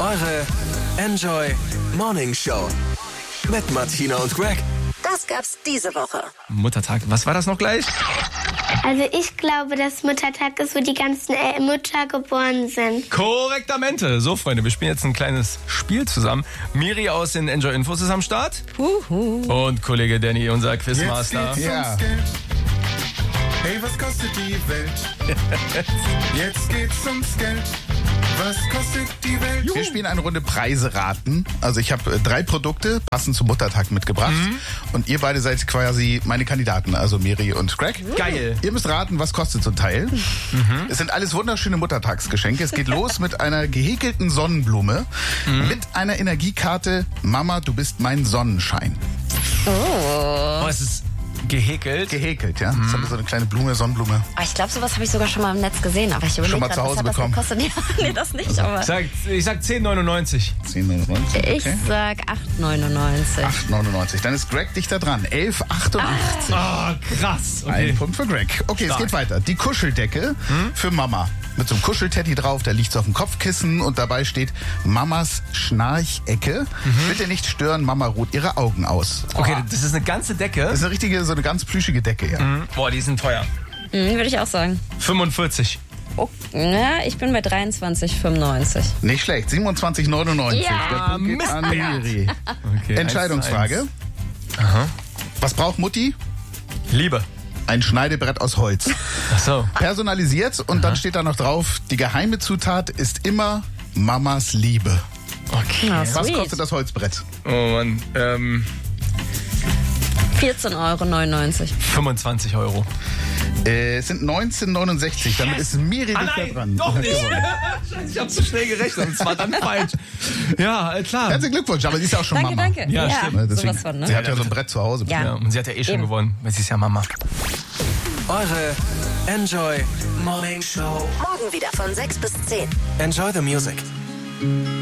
Eure Enjoy Morning Show mit Martina und Greg. Das gab's diese Woche. Muttertag. Was war das noch gleich? Also ich glaube, dass Muttertag ist, wo die ganzen Mütter geboren sind. Korrektamente. So, Freunde, wir spielen jetzt ein kleines Spiel zusammen. Miri aus den Enjoy Infos ist am Start. Und Kollege Danny, unser Quizmaster. Jetzt geht's ums Geld. Hey, was kostet die Welt? Jetzt geht's ums Geld. Was kostet die Welt? Wir spielen eine Runde Preise raten. Also ich habe 3 Produkte passend zum Muttertag mitgebracht. Und ihr beide seid quasi meine Kandidaten, also Miri und Greg. Geil. Ihr müsst raten, was kostet so ein Teil. Es sind alles wunderschöne Muttertagsgeschenke. Es geht los mit einer gehäkelten Sonnenblume, mit einer Energiekarte Mama, du bist mein Sonnenschein. Oh, es ist gehäkelt. Gehäkelt, ja. Das ist so eine kleine Blume, Sonnenblume. Ich glaube, sowas habe ich sogar schon mal im Netz gesehen. Aber ich überlege Schon mal gerade, zu Hause was hat das bekommen? gekostet? Nee, das nicht. Aber Ich sag 10,99. 10,99. ich sag 8,99. 8,99. Dann ist Greg dichter dran. 11,88. Oh, krass. Ein Okay. Punkt für Greg. Okay, Stark. es geht weiter. Die Kuscheldecke für Mama. Mit so einem Kuschelteddy drauf, der liegt so auf dem Kopfkissen und dabei steht Mamas Schnarchecke. Bitte nicht stören, Mama ruht ihre Augen aus. Okay, das ist eine ganze Decke. Das ist eine richtige, so eine ganz plüschige Decke, ja. Boah, die sind teuer. Würde ich auch sagen. 45. Oh, ja, ich bin bei 23,95. Nicht schlecht. 27,99. Ja, Der Punkt geht an Mistbert. Miri. Okay, Entscheidungsfrage. 1:1. Aha. Was braucht Mutti? Liebe. Ein Schneidebrett aus Holz. Ach so. Personalisiert und dann steht da noch drauf, die geheime Zutat ist immer Mamas Liebe. Okay. Na, Was sweet. kostet das Holzbrett? Oh Mann. 14,99 €. 25 Euro. Es sind 19,69. Damit ist Miri dichter dran. Doch Hat nicht. gewonnen. Scheiße, ich hab zu schnell gerechnet. Und zwar dann falsch. Ja, klar. Herzlichen Glückwunsch, aber sie ist ja auch schon Danke, Mama. danke. Ja, stimmt. Deswegen, Sowas von, ne? Sie hat ja so ein Brett zu Hause. Ja. Ja, und sie hat ja eh schon gewonnen, weil sie ist ja Mama. Eure Enjoy Morning Show. Morgen wieder von 6 bis 10. Enjoy the music.